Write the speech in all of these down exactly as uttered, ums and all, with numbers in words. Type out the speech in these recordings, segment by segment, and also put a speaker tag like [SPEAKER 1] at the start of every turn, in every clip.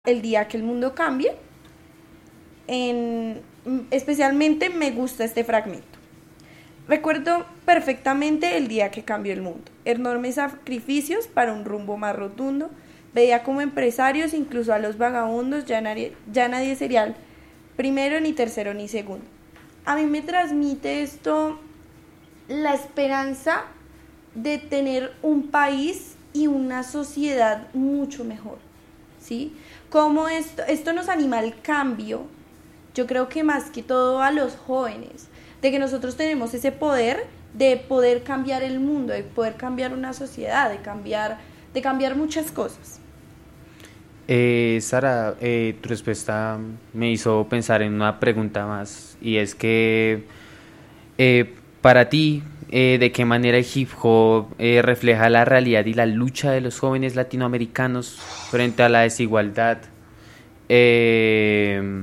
[SPEAKER 1] El día que el mundo cambie, en, especialmente me gusta este fragmento. Recuerdo perfectamente el día que cambió el mundo. Enormes sacrificios para un rumbo más rotundo. Veía como empresarios, incluso a los vagabundos, ya nadie, ya nadie sería el primero, ni tercero, ni segundo. A mí me transmite esto la esperanza de tener un país y una sociedad mucho mejor, ¿sí? Como esto, esto nos anima al cambio, yo creo que más que todo a los jóvenes, de que nosotros tenemos ese poder de poder cambiar el mundo, de poder cambiar una sociedad, de cambiar, de cambiar muchas cosas.
[SPEAKER 2] Eh, Sara, eh, tu respuesta me hizo pensar en una pregunta más, y es que eh, para ti, eh, ¿de qué manera el hip hop eh, refleja la realidad y la lucha de los jóvenes latinoamericanos frente a la desigualdad eh,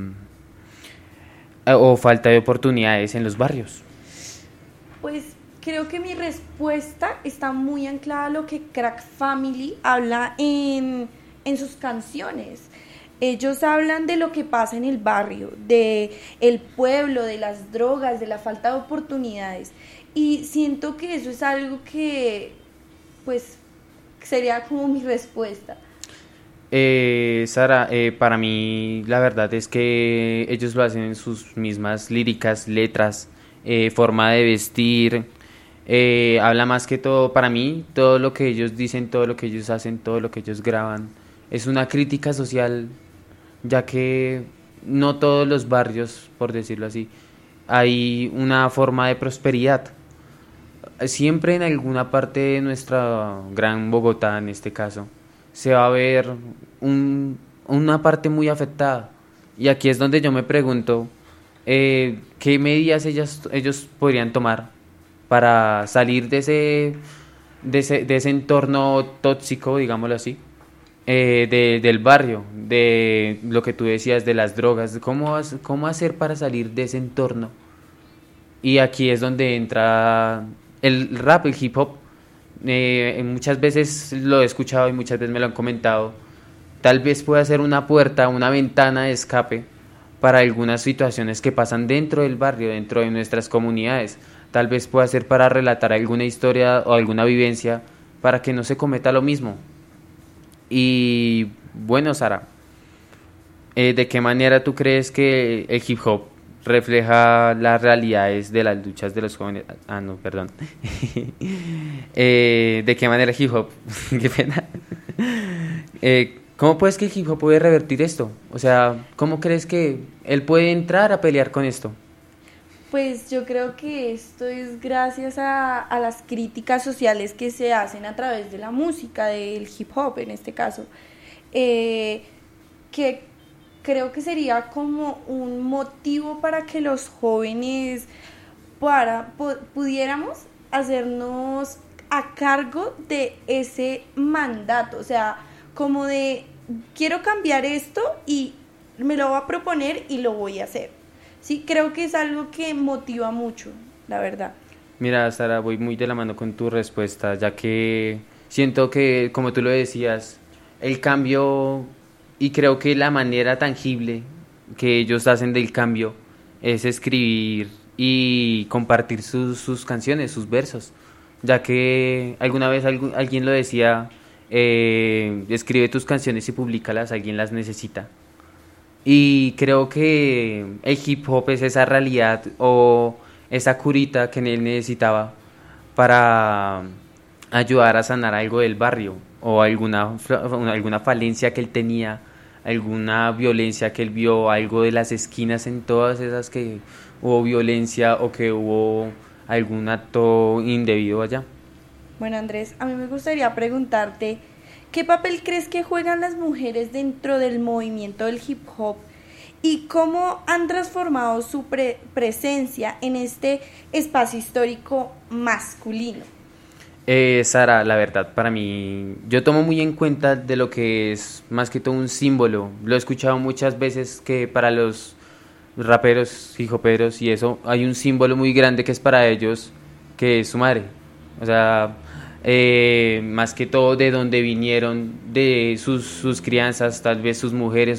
[SPEAKER 2] o falta de oportunidades en los barrios?
[SPEAKER 1] Pues creo que mi respuesta está muy anclada a lo que Crack Family habla en, en sus canciones. Ellos hablan de lo que pasa en el barrio, de el pueblo, de las drogas, de la falta de oportunidades. Y siento que eso es algo que, pues, sería como mi respuesta.
[SPEAKER 2] Eh, Sara, eh, para mí la verdad es que ellos lo hacen en sus mismas líricas, letras, eh, forma de vestir, eh, habla más que todo, para mí, todo lo que ellos dicen, todo lo que ellos hacen, todo lo que ellos graban, es una crítica social, ya que no todos los barrios, por decirlo así, hay una forma de prosperidad. Siempre en alguna parte de nuestra gran Bogotá, en este caso, se va a ver un, una parte muy afectada. Y aquí es donde yo me pregunto, eh, ¿qué medidas ellas, ellos podrían tomar para salir de ese, de ese, de ese entorno tóxico, digámoslo así, eh, de, del barrio, de lo que tú decías de las drogas? ¿Cómo, cómo hacer para salir de ese entorno? Y aquí es donde entra el rap, el hip hop. Eh, muchas veces lo he escuchado y muchas veces me lo han comentado. Tal vez pueda ser una puerta, una ventana de escape para algunas situaciones que pasan dentro del barrio, dentro de nuestras comunidades. Tal vez pueda ser para relatar alguna historia o alguna vivencia para que no se cometa lo mismo. Y bueno, Sara, eh, ¿de qué manera tú crees que el hip hop refleja las realidades de las luchas de los jóvenes? Ah, no, perdón. eh, ¿De qué manera el hip hop? Qué pena. Eh, ¿Cómo puedes que el hip hop puede revertir esto? O sea, ¿cómo crees que él puede entrar a pelear con esto?
[SPEAKER 1] Pues yo creo que esto es gracias a, a las críticas sociales que se hacen a través de la música, del hip hop en este caso, eh, que creo que sería como un motivo para que los jóvenes para, pu- pudiéramos hacernos a cargo de ese mandato, o sea, como de quiero cambiar esto y me lo voy a proponer y lo voy a hacer. Sí, creo que es algo que motiva mucho, la verdad.
[SPEAKER 2] Mira, Sara, voy muy de la mano con tu respuesta, ya que siento que, como tú lo decías, el cambio, y creo que la manera tangible que ellos hacen del cambio es escribir y compartir sus, sus canciones, sus versos, ya que alguna vez algu- alguien lo decía, eh, escribe tus canciones y públicalas, alguien las necesita. Y creo que el hip hop es esa realidad o esa curita que él necesitaba para ayudar a sanar algo del barrio o alguna, alguna falencia que él tenía, alguna violencia que él vio, algo de las esquinas en todas esas que hubo violencia o que hubo algún acto indebido allá.
[SPEAKER 1] Bueno, Andrés, a mí me gustaría preguntarte, ¿qué papel crees que juegan las mujeres dentro del movimiento del hip hop y cómo han transformado su pre- presencia en este espacio histórico masculino?
[SPEAKER 2] Eh, Sara, la verdad, para mí, yo tomo muy en cuenta de lo que es más que todo un símbolo. Lo he escuchado muchas veces que para los raperos, hijoperos y eso, hay un símbolo muy grande que es para ellos, que es su madre. O sea, eh, más que todo de dónde vinieron, de sus, sus crianzas, tal vez sus mujeres,